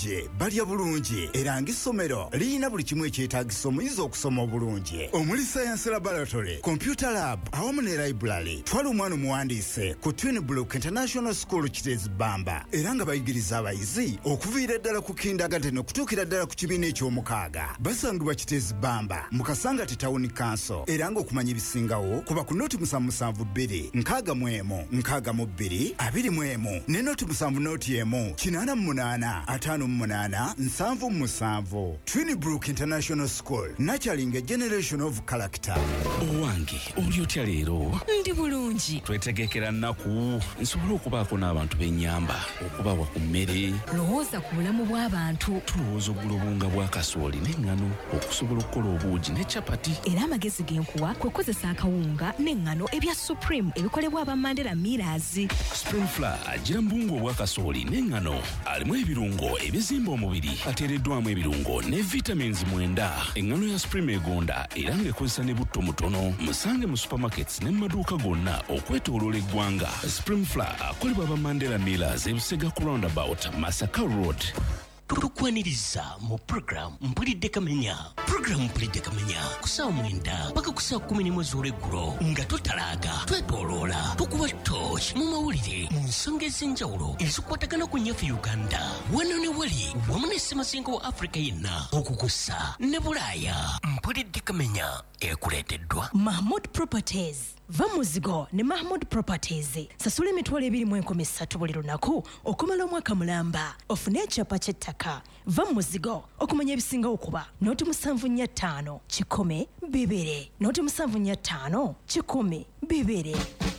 bulungi balya bulungi era ng'essomero lirina buli kimu ekyetaagisa omuyizi okusoma obulungi omuli science laboratory computer lab awamu ne library. Twala omwana omuwandiise ku Twin Brook International School Kitezi Bbamba era nga bayigiriza abayizi okuviira ddala ku kindergarten okutuukira ddala ku kibiina eky'omukaaga. Basangibwa Kitezi Bbamba mu Kasangati Town Council era ng'okumanya ebisingawo kuba ku noti 772 61 62 21 ne noti 7 88 58 57 Twin Brook International School, nurturing a generation of character. Owange oli otya leero? Ndi bulungi. Twetegekera nnaku nsobola okubaako n'abantu b'ennyamba okubawa ku mmere. Lowooza ku bulamu bw'abantu. Tulowooza oggula obunga bwa kasooli n'eŋŋano okusobola okukola obuugi ne capati. Era amagezi genkuwa kwe kukozesa akawunga n'eŋŋano ebya Supreme ebikolebwa aba Mandela Millers. Spring Flour agira mbungu obwa kasooli n'eŋŋano alimu ebirungo ebizimba omubiri ateereddwamu ebirungo ne vitamins 9. Eŋŋano ya Supreme egonda era ng'ekozesa ne butto mutono. Musange mu supermarkets ne mu maduuka gonna okwetooloola eggwanga. Spring Flour akolebwa aba Mandela Millers e Busega ku roundabout Masaka Road. Tukwaniriza mu program Mpulidde Kamenya. Program Mpulidde Kamenya kusaa 9 paka kusaa 10 olw'eggulo nga totalaaga twetooloola tukuba torch mu mawulire mu nsonga ez'enjawulo ezikwatagana ku nnyafu Uganda wano ne wali wamu ne Ssemazinga wa Africa yenna okukusa ne Bulaaya. Mpulidde Kamenya ekuleeteddwa Mahmood Properties. Va muzigo ne Mahmood Properties. Sasula emitwalo 23 buli lunaku okumala omwaka mulamba. Ofune ekyapa ky'ettaka. Va muzigo okumanya ebisinga okuba noti 745 kikome 2 noti 745 kikome 2.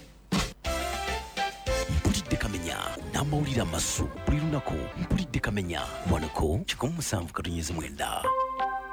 Mpulidde Kamenya n'amawulire amasu buli lunaku. Mpulidde Kamenya wanako 107.9.